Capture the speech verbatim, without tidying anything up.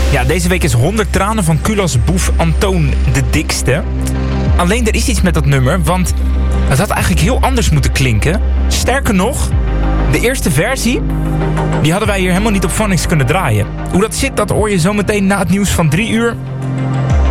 Ja, deze week is honderd tranen van Kulas boef Antoon de dikste. Alleen er is iets met dat nummer, want het had eigenlijk heel anders moeten klinken. Sterker nog, de eerste versie, die hadden wij hier helemaal niet op Phonics kunnen draaien. Hoe dat zit, dat hoor je zometeen na het nieuws van drie uur.